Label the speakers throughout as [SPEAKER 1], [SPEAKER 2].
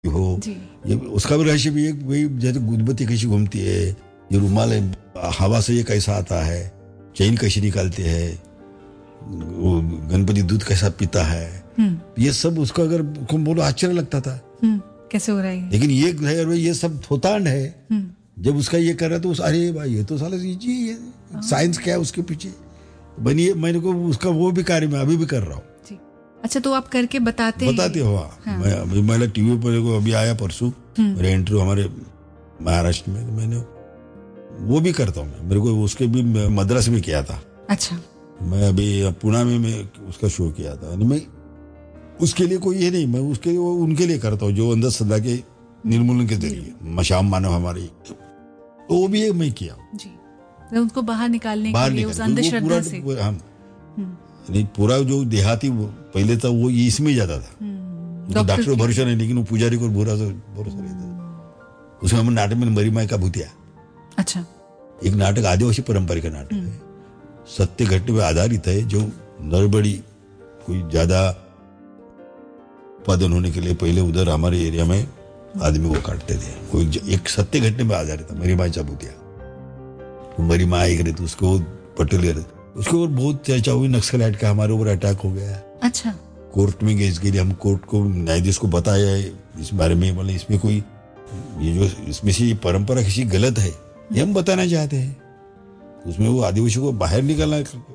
[SPEAKER 1] हो ये उसका भी रहस्य भी एक वही, जैसे गुदबत्ती कैसी घूमती है, ये रुमाल हवा से ये कैसा आता है, चैन कैसी निकालते हैं, गणपति दूध कैसा पीता है, ये सब उसका अगर बोलो आश्चर्य लगता था
[SPEAKER 2] कैसे हो रहा है।
[SPEAKER 1] लेकिन ये सब थोतांड है। जब उसका ये कर रहा तो अरे भाई ये तो साला जी ये साइंस क्या है उसके पीछे बनिए, मैंने को उसका वो भी कार्य मैं अभी भी कर रहा हूँ।
[SPEAKER 2] अच्छा तो आप करके बताते
[SPEAKER 1] हो। हाँ। मैं टीवी पर अभी आया परसों मेरे इंटरव्यू हमारे महाराष्ट्र में, मैंने वो भी करता हूँ। मेरे को उसके भी मद्रास में किया था।
[SPEAKER 2] अच्छा
[SPEAKER 1] मैं अभी पुणे में मैं उसका शो किया था। मैं उसके लिए कोई ये नहीं, मैं उसके लिए उनके लिए करता हूँ जो अंधश्रद्धा के निर्मूलन के जरिए मशाम मानव हमारी, तो वो भी मैं किया जी,
[SPEAKER 2] उनको बाहर निकालने के लिए उस अंधश्रद्धा से।
[SPEAKER 1] नहीं पूरा जो देहाती पहले था वो इसमें जाता था, डॉक्टर भरोसा नहीं, लेकिन वो पुजारी को भरोसा रहता था। उसमें हम नाटक में मरी माई का भूतिया,
[SPEAKER 2] अच्छा
[SPEAKER 1] एक नाटक आदिवासी परंपरा का नाटक है, सत्य घटना पे आधारित है। जो नरबड़ी कोई ज्यादा उत्पादन होने के लिए पहले उधर हमारे एरिया में आदमी को काटते थे, कोई एक सत्य घटना पे आधारित था, मरी माई चाबूतिया। मरी माई करे तो उसको पटेल करे, उसके ऊपर बहुत चर्चा हुई, नक्सलाइट का हमारे ऊपर अटैक हो गया।
[SPEAKER 2] अच्छा
[SPEAKER 1] कोर्ट में गए, इसके लिए हम कोर्ट को न्यायाधीश को बताया इस बारे में, मतलब इसमें कोई ये जो इसमें से ये परंपरा किसी गलत है ये हम बताना चाहते हैं, उसमें वो आदिवासी को बाहर निकालना।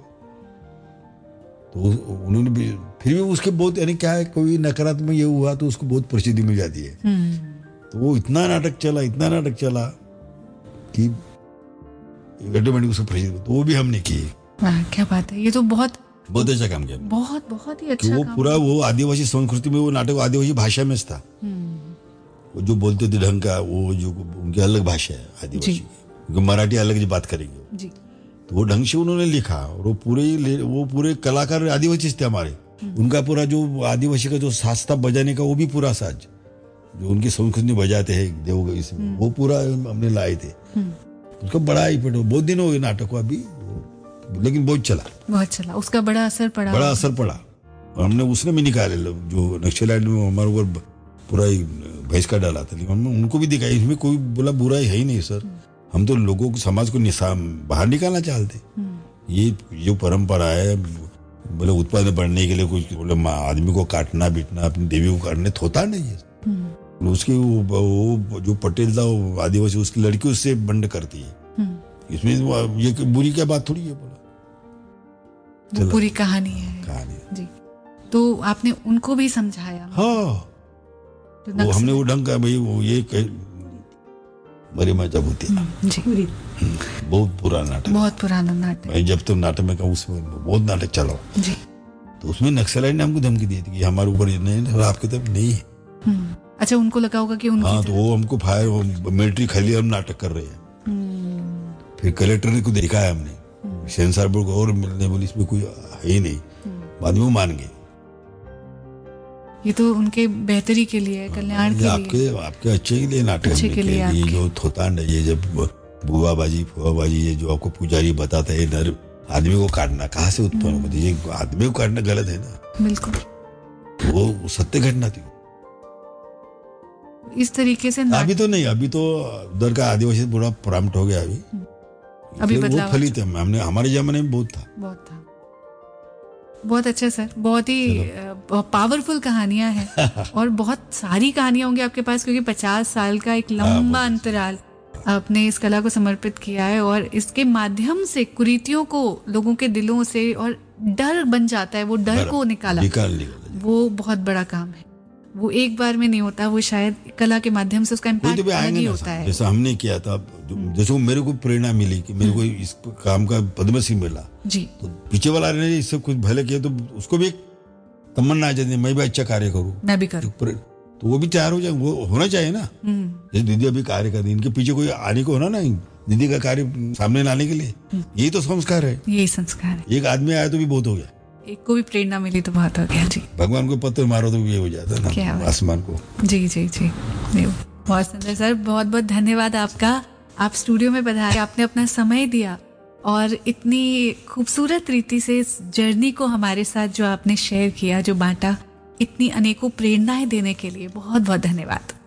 [SPEAKER 1] तो उन्होंने भी फिर भी उसके बहुत यानी क्या है, कोई नकारात्मक ये हुआ तो उसको बहुत प्रसिद्धि मिल जाती है। तो वो इतना नाटक चला कि ऑटोमेटिक उसको प्रसिद्ध, तो वो भी हमने किए।
[SPEAKER 2] क्या बात है, ये तो बहुत
[SPEAKER 1] अच्छा काम किया,
[SPEAKER 2] बहुत ही अच्छा।
[SPEAKER 1] वो पूरा वो आदिवासी संस्कृति में वो नाटक आदिवासी भाषा में था। वो जो बोलते थे ढंग का, वो जो उनकी अलग भाषा है आदिवासी, मराठी अलग जो बात करेंगे जी, तो वो ढंग से उन्होंने लिखा। और वो पूरे कलाकार आदिवासी थे हमारे, उनका पूरा जो आदिवासी का जो साज था बजाने का, वो भी पूरा साज जो उनकी संस्कृति में बजाते हैं देव इसमें, वो पूरा हमने लाए थे। उसका बड़ा इफेक्ट, बहुत दिन हो गए नाटक को अभी, लेकिन बहुत चला,
[SPEAKER 2] उसका बड़ा असर पड़ा।
[SPEAKER 1] और हमने उसने भी निकाले जो नक्सलाइट में हमारे ऊपर पूरा भैंस का डाला था, लेकिन उनको भी दिखाया। इसमें कोई बोला बुराई है ही नहीं सर, हम तो लोगों को समाज को बाहर निकालना चाहते। ये जो परंपरा है बोले उत्पादन बढ़ने के लिए कुछ बोले आदमी को काटना बीटना, अपनी देवी को काटने होता नहीं है। उसकी वो जो पटेल था वो आदिवासी, उसकी लड़की उससे बंड करती है। इसमें ये बुरी क्या बात थोड़ी है, बोला
[SPEAKER 2] वो पूरी कहानी है जी। तो आपने उनको भी समझाया?
[SPEAKER 1] हाँ तो वो हमने वो ढंग का भाई वो ये मरी माई चाबूतिया जी, बहुत पुराना नाटक। मैं जब तो नाटक में कहूँ उसमें बहुत नाटक चला जी, तो उसमें नक्सलाइट ने हमको धमकी दी थी कि हमारे ऊपर नहीं, आपकी तरफ नहीं है।
[SPEAKER 2] अच्छा उनको लगा होगा कि
[SPEAKER 1] हाँ, तो वो हमको फायर मिलिट्री खाली हम नाटक कर रहे हैं। फिर कलेक्टर को देखा है हमने, सेंसर बोर्ड को और मिलने बोली इसमें कोई है ही नहीं, बाद में वो मान गए।
[SPEAKER 2] ये तो उनके बेहतरी के लिए, कल्याण के लिए,
[SPEAKER 1] आपके अच्छे के लिए नाटक के लिए। जो थोतांड है, ये जब बुआ बाजी ये जो आपको पुजारी बताता है नर आदमी को काटना कहाँ से उत्पन्न होती है, ये आदमी को काटना गलत है ना।
[SPEAKER 2] बिल्कुल
[SPEAKER 1] वो सत्य घटना थी।
[SPEAKER 2] इस तरीके से
[SPEAKER 1] अभी तो नहीं, अभी तो उधर का आदिवासी पूरा प्रॉम्प्ट हो गया। अभी
[SPEAKER 2] बदलाव
[SPEAKER 1] फलित है, हमने हमारे जमाने में बहुत था।
[SPEAKER 2] बहुत अच्छा सर, बहुत ही पावरफुल कहानियां हैं और बहुत सारी कहानियां होंगी आपके पास, क्योंकि 50 साल का एक लंबा अंतराल आपने इस कला को समर्पित किया है और इसके माध्यम से कुरीतियों को लोगों के दिलों से और डर बन जाता है, वो डर को निकाला, वो बहुत बड़ा काम है। वो एक बार में नहीं होता, वो शायद कला के माध्यम से उसका इम्पैक्ट अलग ही होता है।
[SPEAKER 1] जैसा हमने किया था, जैसे मेरे को प्रेरणा मिली कि मेरे को इस काम का पद्मश्री मिला
[SPEAKER 2] जी, तो
[SPEAKER 1] पीछे वाला ने इससे कुछ भले किया तो उसको भी एक तमन्ना आ जाती है, मैं भी अच्छा कार्य करूँ,
[SPEAKER 2] मैं भी करूँ,
[SPEAKER 1] तो वो भी तैयार हो जाए, वो होना चाहिए ना। जैसे दीदी अभी कार्य कर रही, इनके पीछे कोई आने को होना ना, दीदी का कार्य सामने लाने के लिए, यही तो संस्कार है।
[SPEAKER 2] यही संस्कार है।
[SPEAKER 1] एक आदमी आया तो भी बहुत हो गया,
[SPEAKER 2] एक को भी प्रेरणा मिली तो बहुत हो गया जी।
[SPEAKER 1] भगवान को पत्थर मारो तो ये हो जाता है ना, आसमान को।
[SPEAKER 2] जी जी जी, बहुत सुंदर सर, बहुत बहुत धन्यवाद आपका। आप स्टूडियो में पधारे, आपने अपना समय दिया और इतनी खूबसूरत रीति से इस जर्नी को हमारे साथ जो आपने शेयर किया, जो बांटा, इतनी अनेकों प्रेरणाएं देने के लिए बहुत बहुत धन्यवाद।